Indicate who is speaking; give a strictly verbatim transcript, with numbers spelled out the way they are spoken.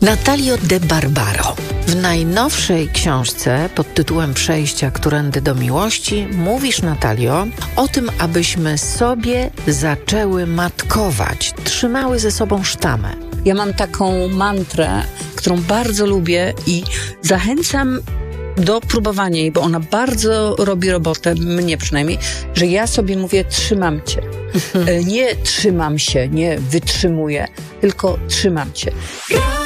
Speaker 1: Natalio de Barbaro. W najnowszej książce pod tytułem Przejścia którędy do miłości mówisz, Natalio, o tym, abyśmy sobie zaczęły matkować, trzymały ze sobą sztamę.
Speaker 2: Ja mam taką mantrę, którą bardzo lubię i zachęcam do próbowania jej, bo ona bardzo robi robotę, mnie przynajmniej, że ja sobie mówię, trzymam cię. Nie trzymam się, nie wytrzymuję, tylko trzymam cię.